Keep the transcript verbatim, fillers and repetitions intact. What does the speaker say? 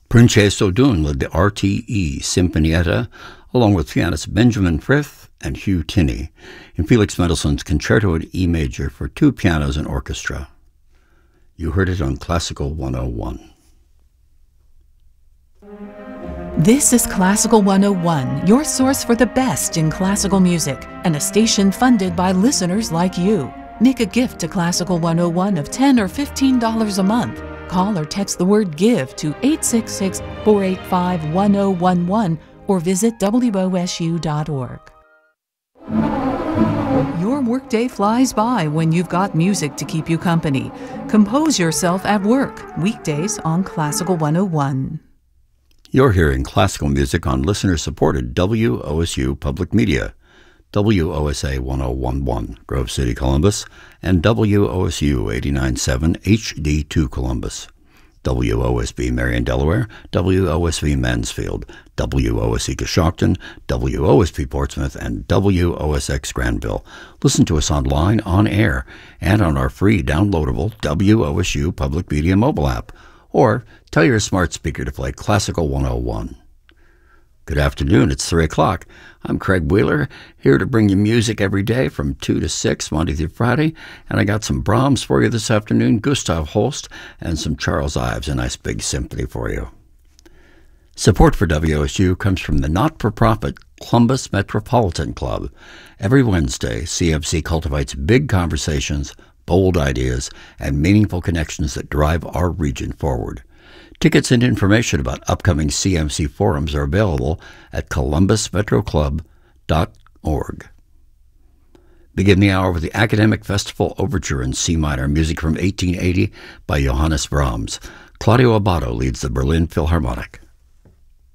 Princeso Dun led the R T E Sinfonietta, along with pianists Benjamin Frith and Hugh Tinney, in Felix Mendelssohn's Concerto in E major for two pianos and orchestra. You heard it on Classical one oh one. This is Classical one oh one, your source for the best in classical music, and a station funded by listeners like you. Make a gift to Classical one oh one of ten dollars or fifteen dollars a month. Call or text the word GIVE to eight six six, four eight five, one oh one one or visit W O S U dot org. Your workday flies by when you've got music to keep you company. Compose yourself at work, weekdays on Classical one oh one. You're hearing classical music on listener-supported W O S U Public Media, W O S A one oh one one, Grove City, Columbus, and W O S U eighty-nine point seven H D two Columbus, W O S B Marion, Delaware, W O S V Mansfield, W O S E Coshocton, W O S P Portsmouth, and W O S X Granville. Listen to us online, on air, and on our free downloadable W O S U Public Media mobile app, or tell your smart speaker to play Classical one oh one. Good afternoon, it's three o'clock. I'm Craig Wheeler, here to bring you music every day from two to six, Monday through Friday, and I got some Brahms for you this afternoon, Gustav Holst, and some Charles Ives, a nice big symphony for you. Support for W O S U comes from the not-for-profit Columbus Metropolitan Club. Every Wednesday, C M C cultivates big conversations, bold ideas, and meaningful connections that drive our region forward. Tickets and information about upcoming C M C forums are available at columbus metro club dot org. Begin the hour with the Academic Festival Overture in C minor, music from eighteen eighty by Johannes Brahms. Claudio Abbado leads the Berlin Philharmonic.